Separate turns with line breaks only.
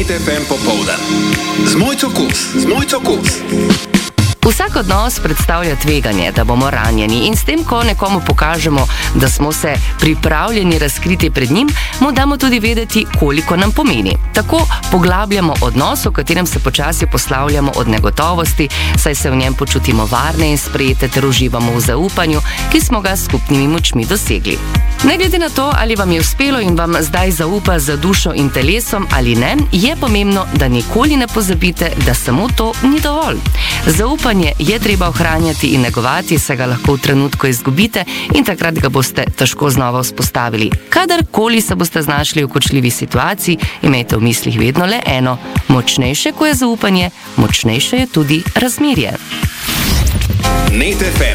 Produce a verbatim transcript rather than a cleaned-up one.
Net ef em popoldan. Z Mojco Kos, z Mojco Kos.
Vsak odnos predstavlja tveganje, da bomo ranjeni, in s tem, ko nekomu pokažemo, da smo se pripravljeni razkriti pred njim, mu damo tudi vedeti, koliko nam pomeni. Tako poglabljamo odnos, v katerem se počasi poslavljamo od negotovosti, saj se v njem počutimo varne in sprejete ter uživamo v zaupanju, ki smo ga s skupnimi močmi dosegli. Ne glede na to, ali vam je uspelo in vam zdaj zaupa za dušo in telesom ali ne, je pomembno, da nikoli ne pozabite, da samo to ni dovolj. Zaupanje je treba ohranjati in negovati, saj ga lahko v trenutku izgubite in takrat ga boste težko znova vzpostavili. Kadarkoli se boste znašli v kočljivi situaciji, imejte v mislih vedno le eno: močnejše, ko je zaupanje, močnejše je tudi razmerje.
Net ef em.